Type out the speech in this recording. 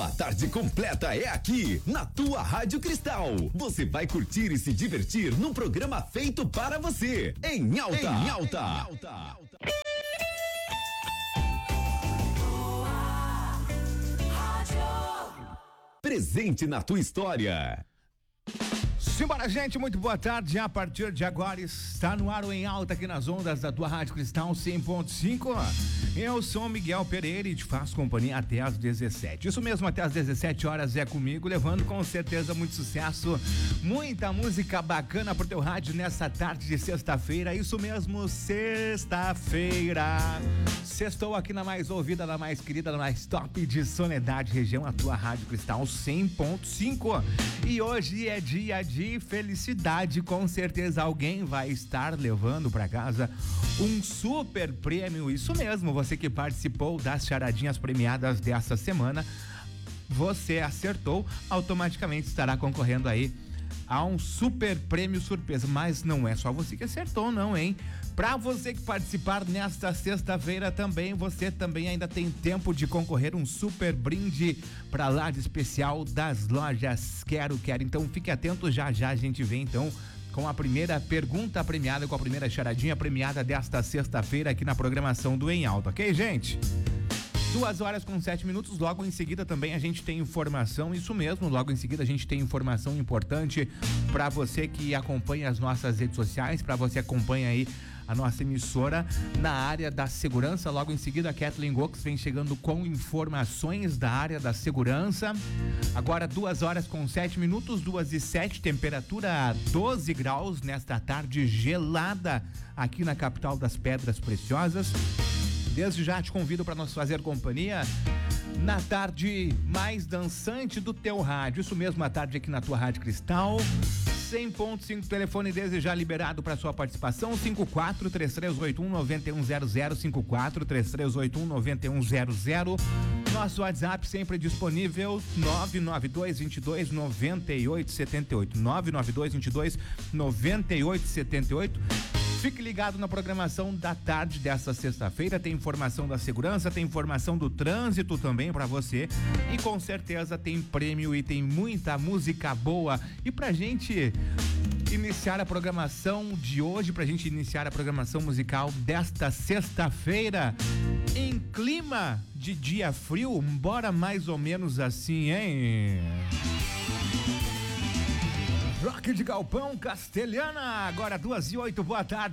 A tarde completa é aqui, na tua Rádio Cristal. Você vai curtir e se divertir num programa feito para você. Em alta. Em alta. Em alta. Presente na tua história. Simbora, gente, muito boa tarde. A partir de agora está no ar o Em Alta aqui nas ondas da tua Rádio Cristal 100.5. Eu sou Miguel Pereira e te faço companhia até às 17. Isso mesmo, até às 17 horas é comigo, levando com certeza muito sucesso, muita música bacana pro teu rádio nessa tarde de sexta-feira. Isso mesmo, sexta-feira. Sextou aqui na mais ouvida, na mais querida, na mais top de Soledade região, a tua Rádio Cristal 100.5. E hoje é dia de felicidade, com certeza alguém vai estar levando para casa um super prêmio. Isso mesmo, você que participou das charadinhas premiadas dessa semana, você acertou, automaticamente estará concorrendo aí a um super prêmio surpresa. Mas não é só você que acertou não, hein? Pra você que participar nesta sexta-feira também, você também ainda tem tempo de concorrer um super brinde pra lá de especial das lojas Quero. Então fique atento, já a gente vem então com a primeira pergunta premiada, com a primeira charadinha premiada desta sexta-feira aqui na programação do Em Alta, ok, gente? 2h07, logo em seguida também a gente tem informação, isso mesmo, logo em seguida a gente tem informação importante para você que acompanha as nossas redes sociais, para você que acompanha aí a nossa emissora na área da segurança. Logo em seguida a Kathleen Gox vem chegando com informações da área da segurança. Agora 2h07, 2h07, temperatura 12 graus nesta tarde gelada aqui na capital das Pedras Preciosas. Desde já te convido para nos fazer companhia na tarde mais dançante do teu rádio. Isso mesmo, a tarde aqui na tua Rádio Cristal 100.5, telefone desde já liberado para sua participação, 54-3381-9100, 54-3381-9100. Nosso WhatsApp sempre disponível, 99222-9878, 99222-9878. Fique ligado na programação da tarde dessa sexta-feira. Tem informação da segurança, tem informação do trânsito também pra você. E com certeza tem prêmio e tem muita música boa. E pra gente iniciar a programação de hoje, pra gente iniciar a programação musical desta sexta-feira, em clima de dia frio, bora mais ou menos assim, hein? Rock de Galpão Castelhana, agora 2h08, boa tarde.